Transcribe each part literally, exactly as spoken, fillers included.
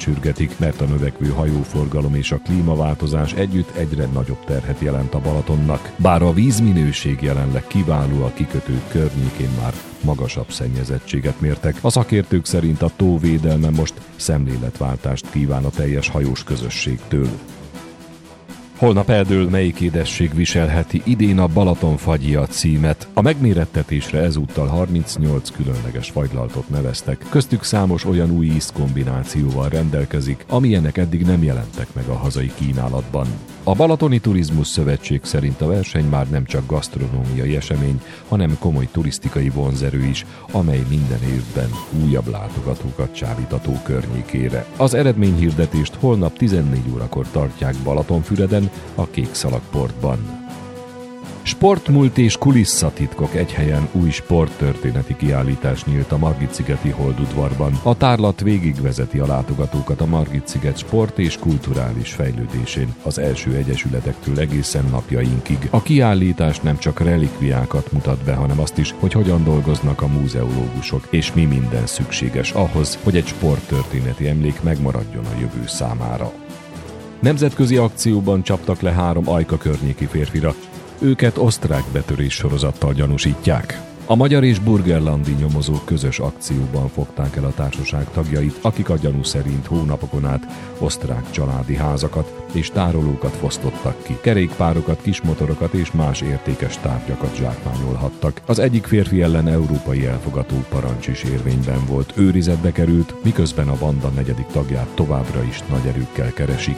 sürgetik, mert a növekvő hajóforgalom és a klímaváltozás együtt egyre nagyobb terhet jelent a Balatonnak. Bár a vízminőség jelenleg kiváló, a kikötő környékén már magasabb szennyezettséget mértek. A szakértők szerint a tó védelme most szemléletváltást kíván a teljes hajós közösségtől. Holnap eldől, melyik édesség viselheti idén a Balaton fagyja címet. A megmérettetésre ezúttal harmincnyolc különleges fagylaltot neveztek, köztük számos olyan új ízkombinációval rendelkezik, amilyenek eddig nem jelentek meg a hazai kínálatban. A Balatoni Turizmus Szövetség szerint a verseny már nem csak gasztronómiai esemény, hanem komoly turisztikai vonzerő is, amely minden évben újabb látogatókat csábít a tó környékére. Az eredményhirdetést holnap tizennégy órakor tartják Balatonfüreden, a Kékszalagportban. Sportmúlt és kulisszatitkok egy helyen új sporttörténeti kiállítás nyílt a Margit-szigeti Holdudvarban. A tárlat végigvezeti a látogatókat a Margit-sziget sport és kulturális fejlődésén, az első egyesületektől egészen napjainkig. A kiállítás nem csak relikviákat mutat be, hanem azt is, hogy hogyan dolgoznak a múzeológusok, és mi minden szükséges ahhoz, hogy egy sporttörténeti emlék megmaradjon a jövő számára. Nemzetközi akcióban csaptak le három Ajka környéki férfira. Őket osztrák betörés sorozattal gyanúsítják. A magyar és burgenlandi nyomozók közös akcióban fogták el a társaság tagjait, akik a gyanú szerint hónapokon át osztrák családi házakat és tárolókat fosztottak ki. Kerékpárokat, kismotorokat és más értékes tárgyakat zsákmányolhattak. Az egyik férfi ellen európai elfogató parancs is érvényben volt. Őrizetbe került, miközben a banda negyedik tagját továbbra is nagy erőkkel keresik.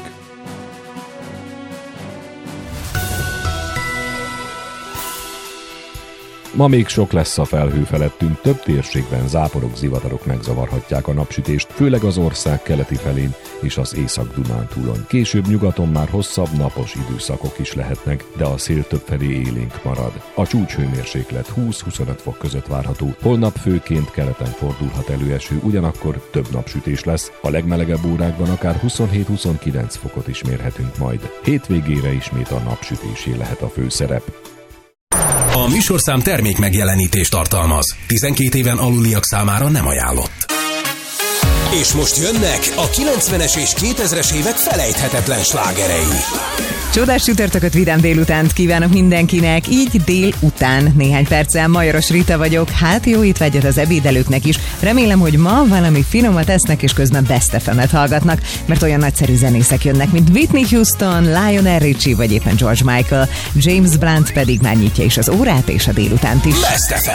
Ma még sok lesz a felhő felettünk, több térségben záporok, zivatarok megzavarhatják a napsütést, főleg az ország keleti felén és az Észak-Dunántúlon. Később nyugaton már hosszabb napos időszakok is lehetnek, de a szél többfelé élénk marad. A csúcshőmérséklet húsz-huszonöt fok között várható, holnap főként keleten fordulhat elő eső, ugyanakkor több napsütés lesz, a legmelegebb órákban akár huszonhét-huszonkilenc fokot is mérhetünk majd. Hétvégére ismét a napsütésé lehet a főszerep. A műsorszám termék megjelenítést tartalmaz. tizenkét éven aluliak számára nem ajánlott. És most jönnek a kilencvenes és kétezres évek felejthetetlen slágerei. Csodás csütörtököt, vidám délutánt kívánok mindenkinek, így délután néhány perccel. Majoros Rita vagyok, hát jó étvágyat az ebédelőknek is. Remélem, hogy ma valami finomat esznek és közben Best ef emet hallgatnak, mert olyan nagyszerű zenészek jönnek, mint Whitney Houston, Lionel Richie vagy éppen George Michael. James Blunt pedig már nyitja is az órát és a délutánt is. Best ef em.